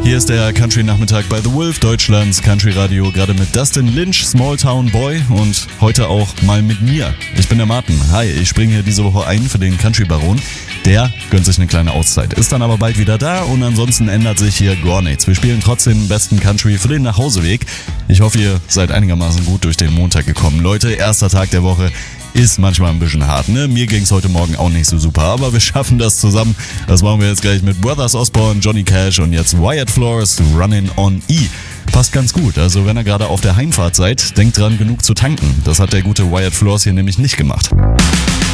Hier ist der Country-Nachmittag bei The Wolf, Deutschlands Country-Radio, gerade mit Dustin Lynch, Small Town Boy und heute auch mal mit mir. Ich bin der Martin. Hi, ich springe hier diese Woche ein für den Country-Baron. Der gönnt sich eine kleine Auszeit, ist dann aber bald wieder da und ansonsten ändert sich hier gar nichts. Wir spielen trotzdem den besten Country für den Nachhauseweg. Ich hoffe, ihr seid einigermaßen gut durch den Montag gekommen. Leute, erster Tag der Woche ist manchmal ein bisschen hart, ne? Mir ging's heute Morgen auch nicht so super, aber wir schaffen das zusammen. Das machen wir jetzt gleich mit Brothers Osborne, Johnny Cash und jetzt Wyatt Flores, Running on E. Passt ganz gut, also wenn ihr gerade auf der Heimfahrt seid, denkt dran, genug zu tanken. Das hat der gute Wyatt Flores hier nämlich nicht gemacht.